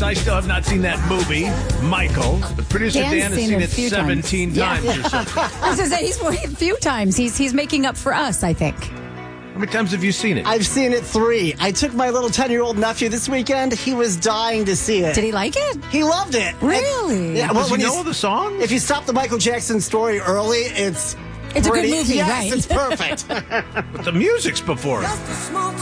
Yes, I still have not seen that movie, Michael. But producer Dan has seen it 17 times or so. I was going to say, he's a few times. He's making up for us, I think. How many times have you seen it? I've seen it 3. I took my little 10-year-old nephew this weekend. He was dying to see it. Did he like it? He loved it. Really? Yeah. Does he know the song? If you stop the Michael Jackson story early, it's a good movie, yes, right? It's perfect. But the music's before it.